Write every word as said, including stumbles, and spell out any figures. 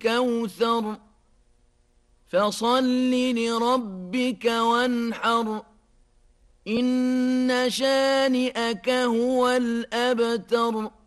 الكوثر فصل لربك وانحر إن شانئك هو الأبتر